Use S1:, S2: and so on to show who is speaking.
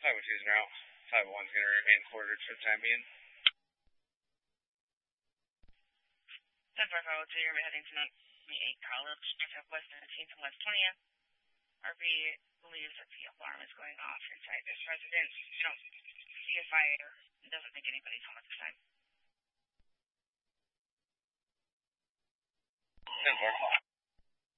S1: Highway 2's en route. 501's going to remain quartered for the time being.
S2: 10-4 Highway 2, you're heading to 98 College, Southwest 19th and West 20th. RV believes that the alarm is going off inside this residence. You don't see a fire. It doesn't think anybody's home at this time.
S1: 10-4.